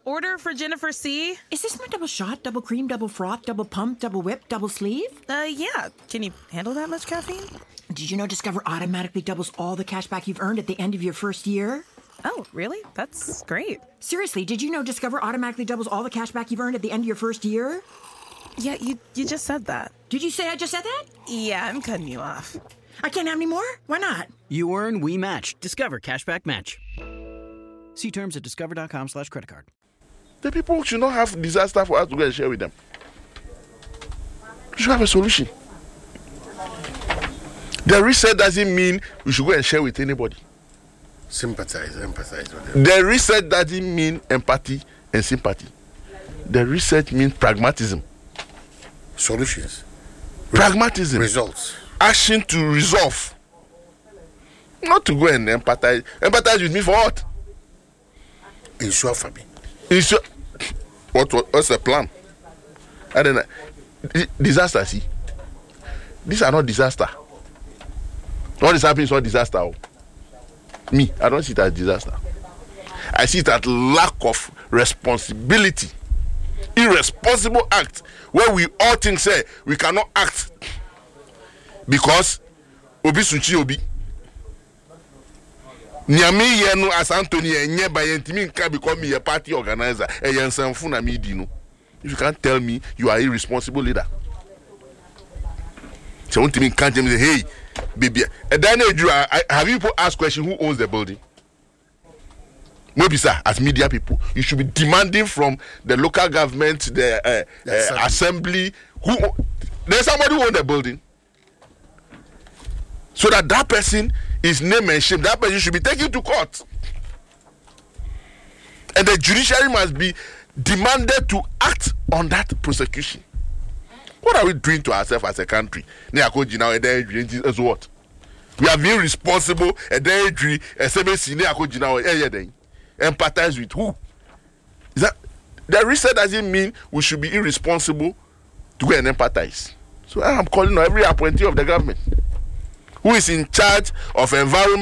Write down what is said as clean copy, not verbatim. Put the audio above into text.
order for Jennifer C. Is this my double shot, double cream, double froth, double pump, double whip, double sleeve? Yeah. Can you handle that much caffeine? Did you know Discover automatically doubles all the cash back you've earned at the end of your first year? Oh, really? That's great. Seriously, did you know Discover automatically doubles all the cash back you've earned at the end of your first year? Yeah, you just said that. Did you say I just said that? Yeah, I'm cutting you off. I can't have any more? Why not? You earn, we match. Discover Cashback Match. See terms at discover.com/creditcard. The people should not have disaster for us to go and share with them. We should have a solution. The reset doesn't mean we should go and share with anybody. Empathize with them. The reset doesn't mean empathy and sympathy. The reset means pragmatism. Solutions. Pragmatism. Results. Action to resolve. Not to go and empathize. Empathize with me for what? Ensure for me. Ensure. What's the plan? I don't know. Disaster, see. These are not disaster. What is happening is not disaster. Me, I don't see it as disaster. I see it as lack of responsibility. Irresponsible act where we all think say we cannot act because obi suchi obi nyame ye no as Anthony enye ba yentimi nka become me a party organizer e yensanfu na me di no. If you can't tell me you are irresponsible leader, so Anthony can't tell me hey baby have you people asked question who owns the building? Maybe, sir, as media people, you should be demanding from the local government, the assembly, there's somebody who owns the building. So that person is name and shame. That person should be taken to court. And the judiciary must be demanded to act on that prosecution. What are we doing to ourselves as a country? As what? We are being responsible and then empathize with who? Is that the reset doesn't mean we should be irresponsible to go and empathize. So I am calling on every appointee of the government who is in charge of environment